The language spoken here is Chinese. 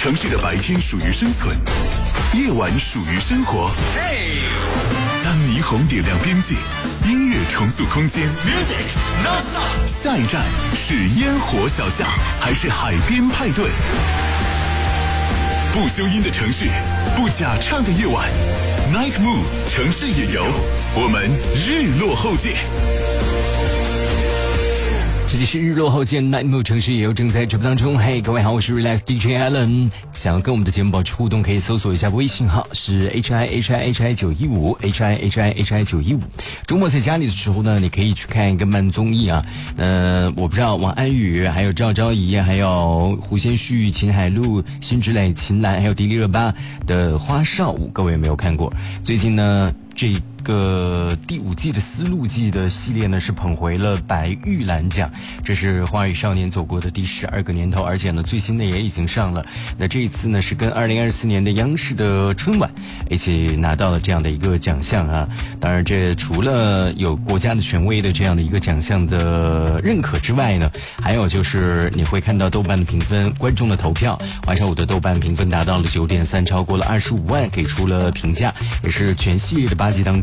城市的白天属于生存，夜晚属于生活。当霓虹点亮边界，音乐重塑空间。Music non-stop。下一站是烟火小巷，还是海边派对？不修音的城市，不假唱的夜晚。Night Mood 城市野游，我们日落后见。 这里是日落后见 Night Mood 城市野游正在直播当中。嘿，各位好，我是 Relax DJ Alan。想要跟我们的节目保持互动，可以搜索一下微信号是 HIHIHI915 HIHIHI915。周末在家里的时候呢，你可以去看一个慢综艺啊。我不知道王安宇、还有赵昭仪、还有胡先煦、秦海璐、辛芷蕾、秦岚，还有迪丽热巴的花少舞，各位有没有看过？最近呢，这个第5季的丝路季的系列呢，是捧回了白玉兰奖，这是华语少年走过的第12个年头，而且呢最新的也已经上了。那这一次呢是跟2024年的央视的春晚一起拿到了这样的一个奖项啊。当然这除了有国家的权威的这样的一个奖项的认可之外呢，还有就是你会看到豆瓣的评分，观众的投票，花少舞的豆瓣评分达到了9.3，超过了25万，给出了评价，也是全系列的8季当中